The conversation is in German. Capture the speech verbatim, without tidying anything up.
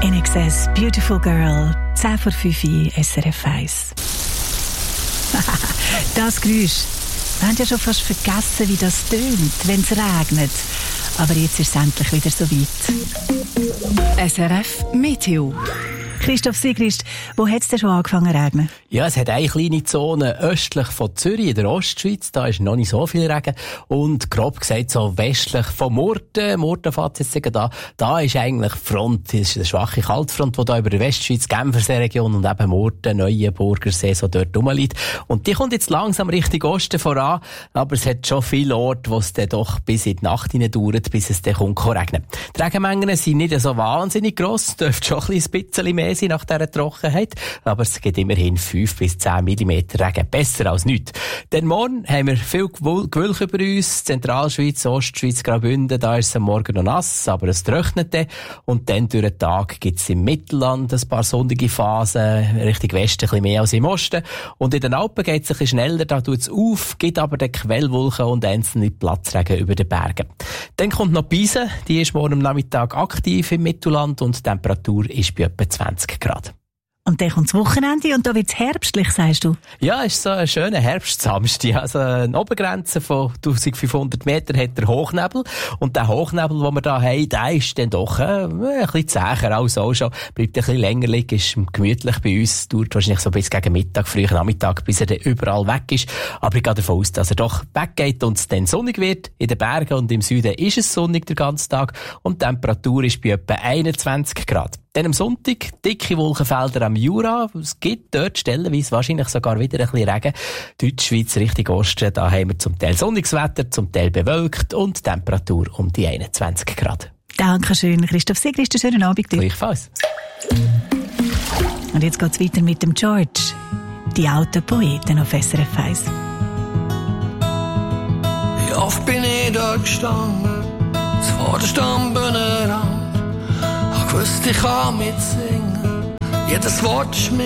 N X S Beautiful Girl, zehn vor fünf, S R F eins. Das Geräusch. Wir haben ja schon fast vergessen, wie das tönt, wenn es regnet. Aber jetzt ist es endlich wieder so weit. S R F Meteo. Christoph Sigrist, wo hat es denn schon angefangen zu regnen? Ja, es hat eine kleine Zone östlich von Zürich, in der Ostschweiz. Da ist noch nicht so viel Regen. Und grob gesagt, so westlich von Murten. Murten fährt jetzt sogar da. Da ist eigentlich Front, das ist eine schwache Kaltfront, die da über die Westschweiz, Genfersee-Region und eben Murten, Neuenburgersee so dort rumliegt. Und die kommt jetzt langsam Richtung Osten voran. Aber es hat schon viele Orte, wo es dann doch bis in die Nacht hinein dauert, bis es dann kommt zu regnen. Die Regenmengen sind nicht so wahnsinnig gross. Es dürfte schon ein bisschen mehr sein nach dieser Trockenheit. Aber es gibt immerhin fünf bis zehn Millimeter Regen. Besser als nichts. Denn morgen haben wir viel Gewölk über uns. Zentralschweiz, Ostschweiz, Graubünden, da ist es am Morgen noch nass, aber es trocknet dann. Und dann durch den Tag gibt es im Mittelland ein paar sonnige Phasen, Richtung Westen ein bisschen mehr als im Osten. Und in den Alpen geht es ein bisschen schneller, da tut es auf, gibt aber den Quellwolken und einzelne Platzregen über den Bergen. Dann kommt noch Pise, die ist morgen am Nachmittag aktiv im Mittelland und die Temperatur ist bei etwa zwanzig Grad. Und dann kommt das Wochenende und da wird es herbstlich, sagst du? Ja, es ist so ein schöner Herbstsamstag. Also eine Obergrenze von eintausendfünfhundert Meter hat der Hochnebel. Und der Hochnebel, den wir da haben, der ist dann doch äh, ein bisschen zäher als auch schon. Bleibt ein bisschen länger liegen, ist gemütlich bei uns. Dauert wahrscheinlich so bis gegen Mittag, frühen Nachmittag, bis er dann überall weg ist. Aber ich gehe davon aus, dass er doch weggeht und es dann sonnig wird. In den Bergen und im Süden ist es sonnig den ganzen Tag. Und die Temperatur ist bei etwa einundzwanzig Grad. Dann am Sonntag dicke Wolkenfelder am Jura. Es gibt dort stellenweise wahrscheinlich sogar wieder ein bisschen Regen. Deutschschweiz Richtung Osten, da haben wir zum Teil sonniges Wetter, zum Teil bewölkt und Temperatur um die einundzwanzig Grad. Dankeschön, Christoph Sigrist. Einen schönen Abend dir. Gleichfalls. Und jetzt geht's weiter mit dem George. Die alten Poeten auf S R F eins. Wie oft bin ich dort gestanden, vor der Stammbühne ran. Ich wusste, ich kann mitsingen. Jedes Wort ist mir